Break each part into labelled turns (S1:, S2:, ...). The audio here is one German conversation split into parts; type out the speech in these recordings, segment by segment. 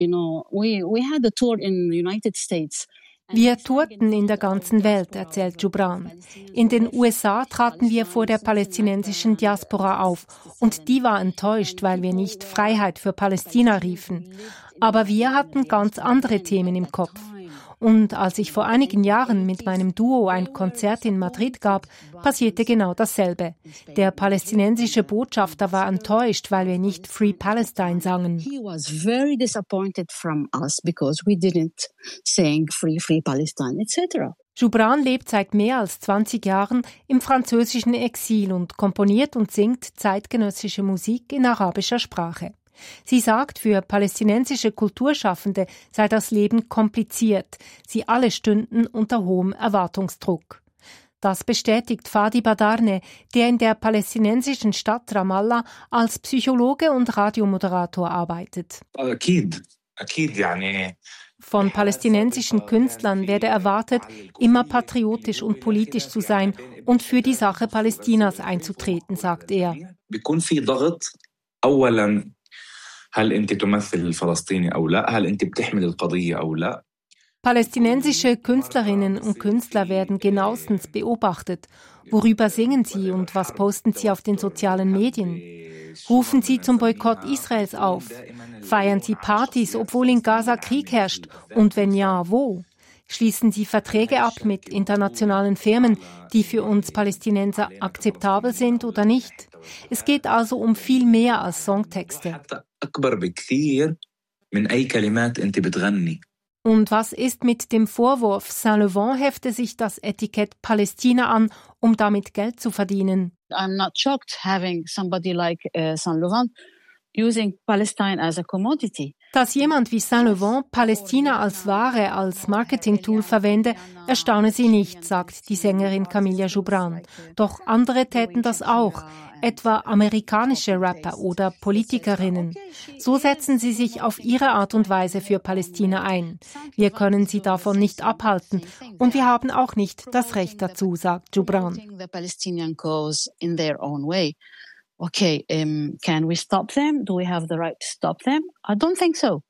S1: We had a tour in the United States.
S2: Wir tourten in der ganzen Welt, erzählt Joubran. In den USA traten wir vor der palästinensischen Diaspora auf und die war enttäuscht, weil wir nicht Freiheit für Palästina riefen. Aber wir hatten ganz andere Themen im Kopf. Und als ich vor einigen Jahren mit meinem Duo ein Konzert in Madrid gab, passierte genau dasselbe. Der palästinensische Botschafter war enttäuscht, weil wir nicht Free Palestine sangen.
S1: He was very disappointed from us because we didn't sing Free Palestine, etc.
S2: Joubran lebt seit mehr als 20 Jahren im französischen Exil und komponiert und singt zeitgenössische Musik in arabischer Sprache. Sie sagt, für palästinensische Kulturschaffende sei das Leben kompliziert. Sie alle stünden unter hohem Erwartungsdruck. Das bestätigt Fadi Badarne, der in der palästinensischen Stadt Ramallah als Psychologe und Radiomoderator arbeitet. Von palästinensischen Künstlern werde erwartet, immer patriotisch und politisch zu sein und für die Sache Palästinas einzutreten, sagt er. Palästinensische Künstlerinnen und Künstler werden genauestens beobachtet. Worüber singen sie und was posten sie auf den sozialen Medien? Rufen sie zum Boykott Israels auf? Feiern sie Partys, obwohl in Gaza Krieg herrscht? Und wenn ja, wo? Schließen sie Verträge ab mit internationalen Firmen, die für uns Palästinenser akzeptabel sind oder nicht? Es geht also um viel mehr als Songtexte. Und was ist mit dem Vorwurf, Saint-Laurent hefte sich das Etikett Palästina an, um damit Geld zu verdienen?
S1: I'm not shocked having somebody like Saint-Laurent using Palestine as a commodity.
S2: Dass jemand wie Saint-Laurent Palästina als Ware, als Marketingtool verwende, erstaune sie nicht, sagt die Sängerin Camilla Joubran. Doch andere täten das auch, etwa amerikanische Rapper oder Politikerinnen. So setzen sie sich auf ihre Art und Weise für Palästina ein. Wir können sie davon nicht abhalten und wir haben auch nicht das Recht dazu, sagt Joubran.
S1: Okay, can we stop them? Do we have the right to stop them? I don't think so.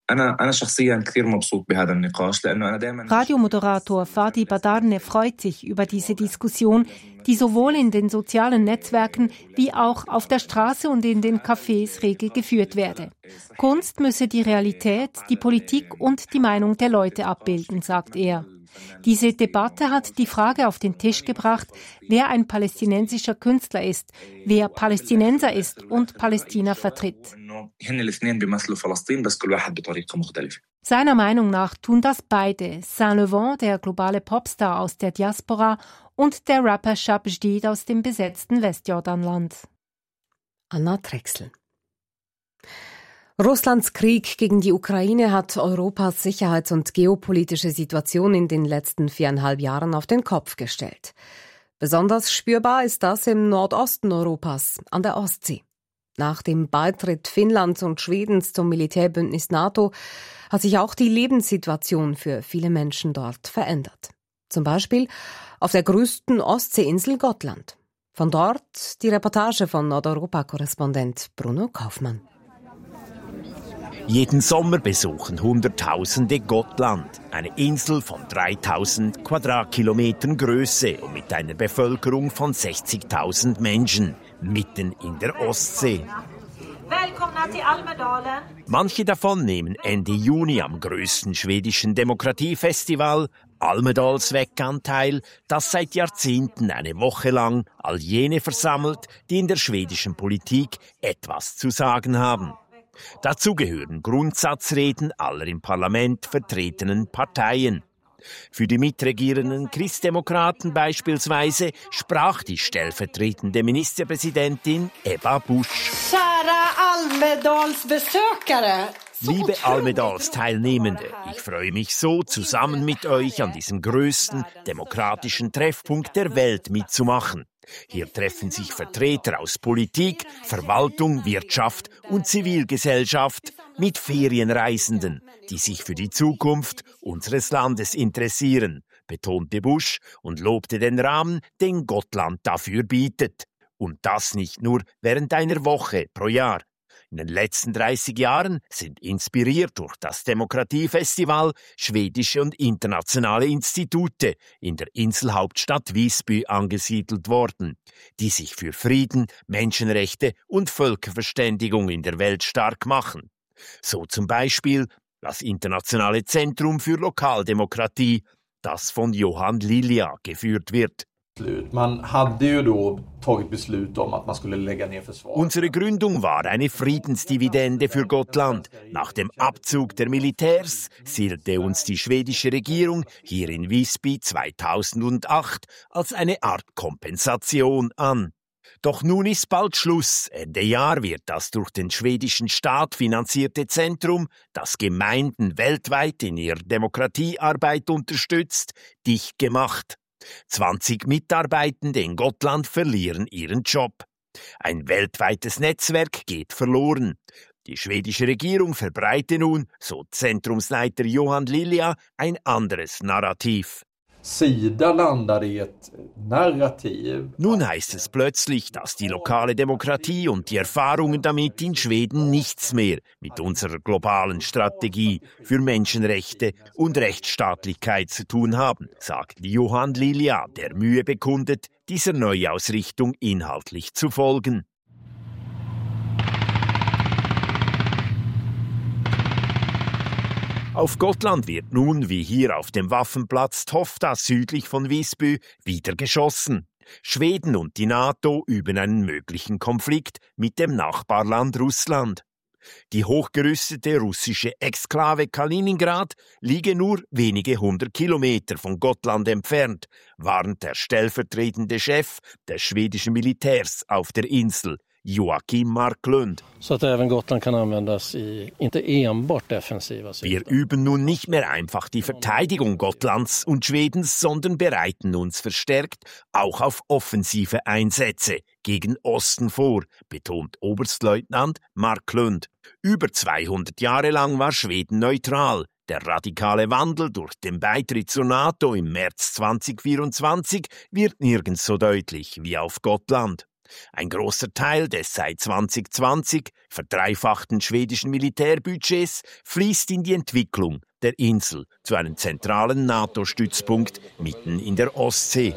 S2: Radiomoderator Fadi Badarne freut sich über diese Diskussion, die sowohl in den sozialen Netzwerken wie auch auf der Straße und in den Cafés rege geführt werde. Kunst müsse die Realität, die Politik und die Meinung der Leute abbilden, sagt er. Diese Debatte hat die Frage auf den Tisch gebracht, wer ein palästinensischer Künstler ist, wer Palästinenser ist und Palästina vertritt. Seiner Meinung nach tun das beide, Saint-Laurent, der globale Popstar aus der Diaspora, und der Rapper Shab Jdid aus dem besetzten Westjordanland.
S3: Anna Drechsel. Russlands Krieg gegen die Ukraine hat Europas sicherheits- und geopolitische Situation in den letzten 4,5 Jahren auf den Kopf gestellt. Besonders spürbar ist das im Nordosten Europas, an der Ostsee. Nach dem Beitritt Finnlands und Schwedens zum Militärbündnis NATO hat sich auch die Lebenssituation für viele Menschen dort verändert. Zum Beispiel auf der größten Ostseeinsel Gotland. Von dort die Reportage von Nordeuropa-Korrespondent Bruno Kaufmann.
S4: Jeden Sommer besuchen Hunderttausende Gotland, eine Insel von 3000 Quadratkilometern Größe und mit einer Bevölkerung von 60.000 Menschen, mitten in der Ostsee.
S5: Välkomna till Almedalen.
S4: Manche davon nehmen Ende Juni am größten schwedischen Demokratiefestival Almedalsveckan teil, das seit Jahrzehnten eine Woche lang all jene versammelt, die in der schwedischen Politik etwas zu sagen haben. Dazu gehören Grundsatzreden aller im Parlament vertretenen Parteien. Für die mitregierenden Christdemokraten beispielsweise sprach die stellvertretende Ministerpräsidentin Ebba Busch. Liebe Almedals-Teilnehmende, ich freue mich so, zusammen mit euch an diesem größten demokratischen Treffpunkt der Welt mitzumachen. Hier treffen sich Vertreter aus Politik, Verwaltung, Wirtschaft und Zivilgesellschaft mit Ferienreisenden, die sich für die Zukunft unseres Landes interessieren, betonte Busch und lobte den Rahmen, den Gotland dafür bietet. Und das nicht nur während einer Woche pro Jahr. In den letzten 30 Jahren sind inspiriert durch das Demokratiefestival schwedische und internationale Institute in der Inselhauptstadt Visby angesiedelt worden, die sich für Frieden, Menschenrechte und Völkerverständigung in der Welt stark machen. So zum Beispiel das Internationale Zentrum für Lokaldemokratie, das von Johan Lilja geführt wird. Unsere Gründung war eine Friedensdividende für Gotland. Nach dem Abzug der Militärs siedelte uns die schwedische Regierung hier in Visby 2008 als eine Art Kompensation an. Doch nun ist bald Schluss. Ende Jahr wird das durch den schwedischen Staat finanzierte Zentrum, das Gemeinden weltweit in ihrer Demokratiearbeit unterstützt, dicht gemacht. 20 Mitarbeitende in Gotland verlieren ihren Job. Ein weltweites Netzwerk geht verloren. Die schwedische Regierung verbreite nun, so Zentrumsleiter Johan Lilja, ein anderes Narrativ. Nun heißt es plötzlich, dass die lokale Demokratie und die Erfahrungen damit in Schweden nichts mehr mit unserer globalen Strategie für Menschenrechte und Rechtsstaatlichkeit zu tun haben, sagt Johan Lilja, der Mühe bekundet, dieser Neuausrichtung inhaltlich zu folgen. Auf Gotland wird nun, wie hier auf dem Waffenplatz Tofta südlich von Visby, wieder geschossen. Schweden und die NATO üben einen möglichen Konflikt mit dem Nachbarland Russland. Die hochgerüstete russische Exklave Kaliningrad liege nur wenige 100 Kilometer von Gotland entfernt, warnt der stellvertretende Chef des schwedischen Militärs auf der Insel, Joakim Marklund.
S6: Så att även Gotland kan användas i inte enbart defensiva syften.
S4: Wir üben nun nicht mehr einfach die Verteidigung Gotlands und Schwedens, sondern bereiten uns verstärkt auch auf offensive Einsätze gegen Osten vor, betont Oberstleutnant Marklund. Über 200 Jahre lang war Schweden neutral. Der radikale Wandel durch den Beitritt zur NATO im März 2024 wird nirgends so deutlich wie auf Gotland. Ein großer Teil des seit 2020 verdreifachten schwedischen Militärbudgets fließt in die Entwicklung der Insel zu einem zentralen NATO-Stützpunkt mitten in der Ostsee.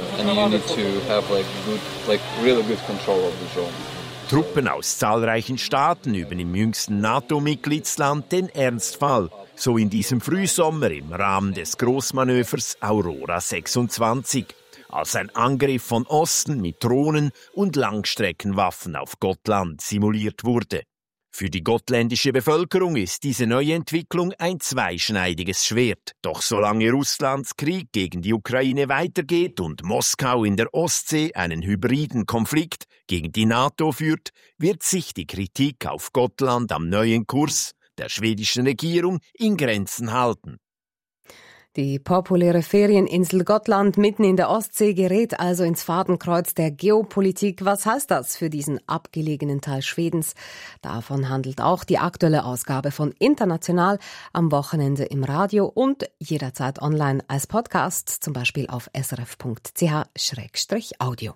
S4: Truppen aus zahlreichen Staaten üben im jüngsten NATO-Mitgliedsland den Ernstfall, so in diesem Frühsommer im Rahmen des Großmanövers Aurora 26. Als ein Angriff von Osten mit Drohnen und Langstreckenwaffen auf Gotland simuliert wurde. Für die gotländische Bevölkerung ist diese neue Entwicklung ein zweischneidiges Schwert. Doch solange Russlands Krieg gegen die Ukraine weitergeht und Moskau in der Ostsee einen hybriden Konflikt gegen die NATO führt, wird sich die Kritik auf Gotland am neuen Kurs der schwedischen Regierung in Grenzen halten.
S3: Die populäre Ferieninsel Gotland mitten in der Ostsee gerät also ins Fadenkreuz der Geopolitik. Was heißt das für diesen abgelegenen Teil Schwedens? Davon handelt auch die aktuelle Ausgabe von International am Wochenende im Radio und jederzeit online als Podcast, zum Beispiel auf srf.ch/audio.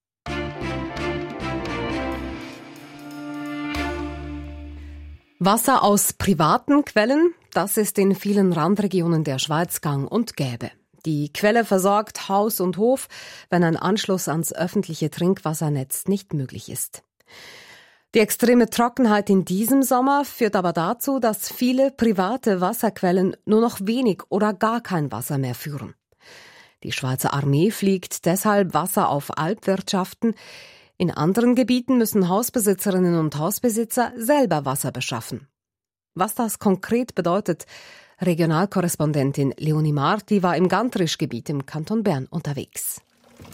S3: Wasser aus privaten Quellen, das ist in vielen Randregionen der Schweiz gang und gäbe. Die Quelle versorgt Haus und Hof, wenn ein Anschluss ans öffentliche Trinkwassernetz nicht möglich ist. Die extreme Trockenheit in diesem Sommer führt aber dazu, dass viele private Wasserquellen nur noch wenig oder gar kein Wasser mehr führen. Die Schweizer Armee fliegt deshalb Wasser auf Alpwirtschaften. In anderen Gebieten müssen Hausbesitzerinnen und Hausbesitzer selber Wasser beschaffen. Was das konkret bedeutet, Regionalkorrespondentin Leonie Marti war im Gantrisch-Gebiet im Kanton Bern unterwegs.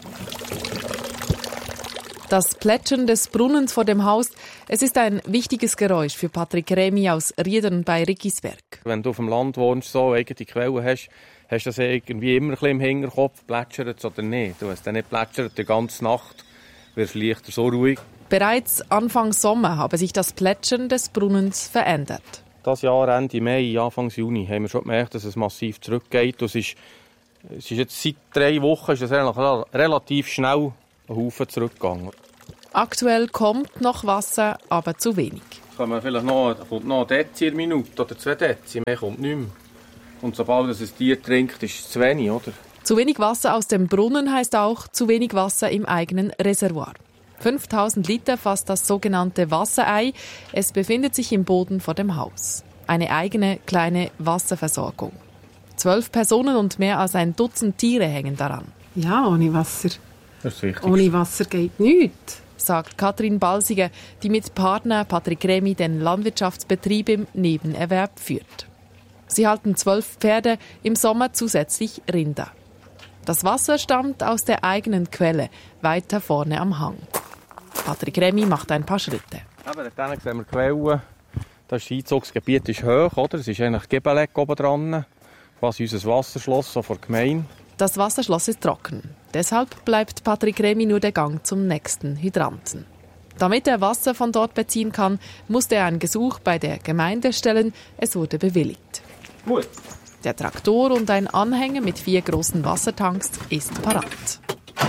S7: Das Plätschern des Brunnens vor dem Haus, es ist ein wichtiges Geräusch für Patrick Remy aus Riedern bei Rickisberg.
S6: Wenn du auf dem Land wohnst, so eigene Quellen hast du das irgendwie immer ein bisschen im Hinterkopf, plätschert es oder nicht. Du hast dann nicht plätschert die ganze Nacht, wird es leichter so ruhig.
S7: Bereits Anfang Sommer habe sich das Plätschern des Brunnens verändert.
S6: Das Jahr Ende Mai, Anfang Juni haben wir schon gemerkt, dass es massiv zurückgeht. Es ist jetzt seit 3 Wochen ist es relativ schnell ein Haufen zurückgegangen.
S7: Aktuell kommt noch Wasser, aber zu wenig.
S6: kommt noch ein Dezi in der Minute oder 2 Dezi, mehr kommt nicht mehr. Und sobald es ein Tier trinkt, ist es zu wenig, oder?
S7: Zu wenig Wasser aus dem Brunnen heißt auch zu wenig Wasser im eigenen Reservoir. 5000 Liter fasst das sogenannte Wasserei. Es befindet sich im Boden vor dem Haus. Eine eigene kleine Wasserversorgung. 12 Personen und mehr als ein Dutzend Tiere hängen daran.
S8: Ja, ohne Wasser.
S6: Das ist wichtig.
S8: Ohne Wasser geht nichts,
S7: sagt Katrin Balsiger, die mit Partner Patrick Remy den Landwirtschaftsbetrieb im Nebenerwerb führt. Sie halten 12 Pferde, im Sommer zusätzlich Rinder. Das Wasser stammt aus der eigenen Quelle, weiter vorne am Hang. Patrick Remy macht ein paar Schritte.
S6: Aber dort sehen wir die Quelle. Das Einzugsgebiet ist hoch, oder? Es ist eigentlich Gebeleck oben dran, quasi unser Wasserschloss so vor der Gemeinde.
S7: Das Wasserschloss ist trocken. Deshalb bleibt Patrick Remy nur der Gang zum nächsten Hydranten. Damit er Wasser von dort beziehen kann, musste er ein Gesuch bei der Gemeinde stellen. Es wurde bewilligt.
S6: Gut.
S7: Der Traktor und ein Anhänger mit 4 großen Wassertanks ist parat.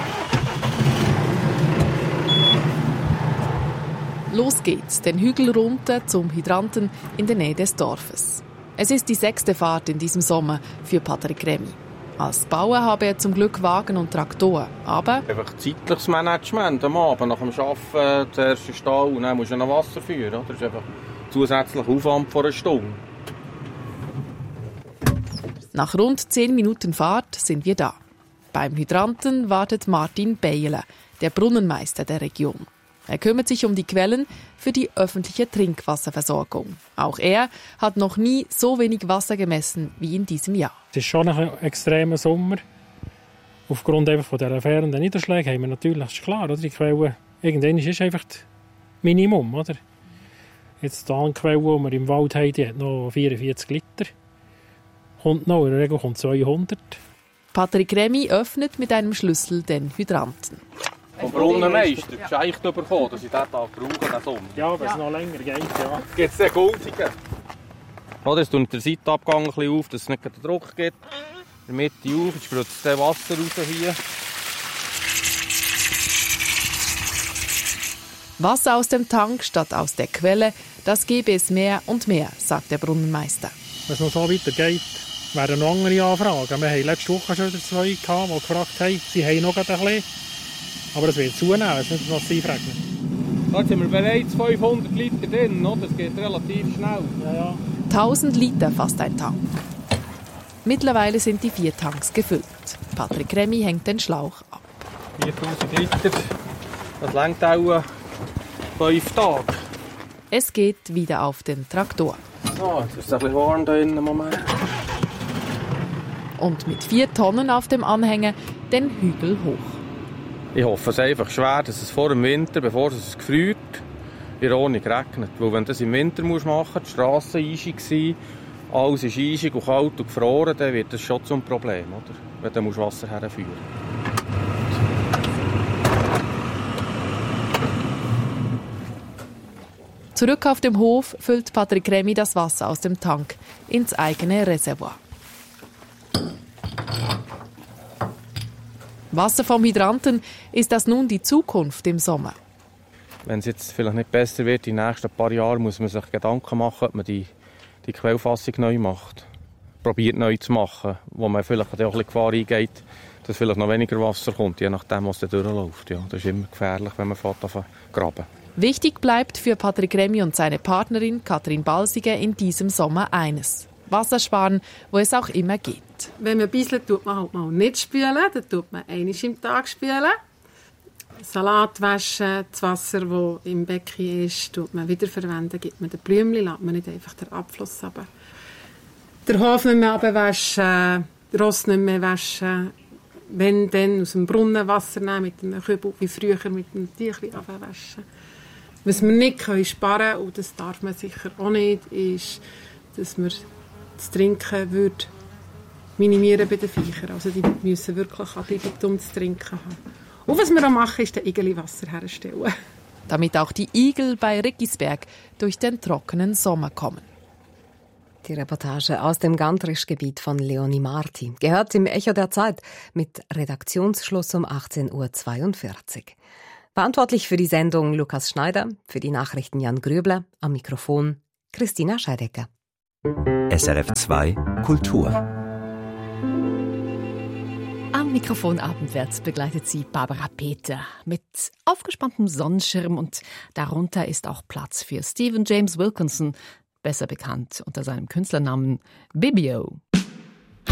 S7: Los geht's, den Hügel runter zum Hydranten in der Nähe des Dorfes. Es ist die 6. Fahrt in diesem Sommer für Patrick Remy. Als Bauer habe er zum Glück Wagen und Traktor, aber...
S6: Einfach zeitliches Management am Abend, nach dem Arbeiten zuerst in den Stall und dann musst du noch Wasser führen. Oder? Das ist einfach zusätzlicher Aufwand vor einer Stunde.
S7: Nach rund 10 Minuten Fahrt sind wir da. Beim Hydranten wartet Martin Bejele, der Brunnenmeister der Region. Er kümmert sich um die Quellen für die öffentliche Trinkwasserversorgung. Auch er hat noch nie so wenig Wasser gemessen wie in diesem Jahr.
S9: Es ist schon ein extremer Sommer. Aufgrund einfach von der fehlenden Niederschläge haben wir natürlich, das ist klar, oder? Die Quelle, irgendwann ist einfach das Minimum, oder? Jetzt die Quelle, die wir im Wald haben, die hat noch 44 Liter. Kommt noch, in der Regel kommt 200.
S7: Patrick Remy öffnet mit einem Schlüssel den Hydranten.
S6: Vom Brunnenmeister gescheicht bekommen, dass ich diesen Tag brauche, diesen Sommer.
S9: Ja, wenn es noch länger geht, ja.
S6: Gibt es den Goldigen? Oder es tut der Seitenabgang ein bisschen auf, dass es nicht den Druck gibt. In der Mitte auf, jetzt spritzt das Wasser raus hier.
S7: Wasser aus dem Tank statt aus der Quelle, das gebe es mehr und mehr, sagt der Brunnenmeister.
S9: Wenn es noch so weitergeht, werden noch andere Anfragen. Wir hatten letzte Woche schon 2, die gefragt haben, sie haben noch ein bisschen. Aber es wird zunehmen, es wird nicht massiv regnen.
S6: Da sind wir bereits 500 Liter drin, oder? Das geht relativ schnell.
S9: Ja.
S7: 1000 Liter fast ein Tank. Mittlerweile sind die 4 Tanks gefüllt. Patrick Remy hängt den Schlauch ab.
S6: 4000 Liter, das reicht auch 5 Tage.
S7: Es geht wieder auf den Traktor.
S6: Oh, jetzt ist es ein bisschen warm hier im Moment.
S7: Und mit 4 Tonnen auf dem Anhänger den Hügel hoch.
S6: Ich hoffe es einfach schwer, dass es vor dem Winter, bevor es gefriert, in Ronny regnet. Weil wenn du das im Winter machen musst, die Strassen eisig sind, alles ist eisig und kalt und gefroren, dann wird das schon zum Problem, oder? Wenn du Wasser herführen musst.
S7: Zurück auf dem Hof füllt Patrick Remy das Wasser aus dem Tank ins eigene Reservoir. Wasser vom Hydranten, ist das nun die Zukunft im Sommer?
S6: Wenn es jetzt vielleicht nicht besser wird, in den nächsten paar Jahren, muss man sich Gedanken machen, ob man die Quellfassung neu macht. Probiert neu zu machen, wo man vielleicht auch ein bisschen Gefahr eingeht, dass vielleicht noch weniger Wasser kommt, je nachdem, was da durchläuft. Ja, das ist immer gefährlich, wenn man anfängt graben.
S7: Wichtig bleibt für Patrick Remy und seine Partnerin Katrin Balsiger in diesem Sommer eines: Wasser sparen, wo es auch immer geht.
S8: Wenn man bisselt, tut man halt mal nicht spülen. Dann tut man einmal im Tag spülen. Salat waschen, das Wasser, das im Becken ist, tut man wiederverwenden, gibt man den Blümchen, lässt man nicht einfach den Abfluss runter. Den Hof nicht mehr abwaschen, den Ross nicht mehr waschen. Wenn dann aus dem Brunnen Wasser nehmen, mit einem Kübel, wie früher mit einem Tüchlein abwaschen. Was wir nicht sparen können, und das darf man sicher auch nicht, ist, dass wir das Trinken minimieren bei den Viechern. Also die müssen wirklich Eigentum zu trinken haben. Und was wir auch machen, ist den Igel Wasser herstellen.
S7: Damit auch die Igel bei Rickisberg durch den trockenen Sommer kommen.
S3: Die Reportage aus dem Gantrisch-Gebiet von Leonie Marti gehört im Echo der Zeit mit Redaktionsschluss um 18:42 Uhr. Verantwortlich für die Sendung Lukas Schneider, für die Nachrichten Jan Gröbler, am Mikrofon Christina Scheidecker.
S10: SRF 2 Kultur.
S11: Am Mikrofon abendwärts begleitet sie Barbara Peter mit aufgespanntem Sonnenschirm und darunter ist auch Platz für Stephen James Wilkinson, besser bekannt unter seinem Künstlernamen Bibio.